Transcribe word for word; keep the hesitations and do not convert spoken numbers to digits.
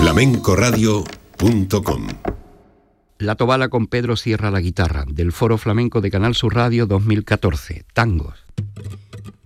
flamenco radio punto com. La Tobala con Pedro Sierra a la guitarra, del Foro Flamenco de Canal Sur Radio dos mil catorce, Tangos.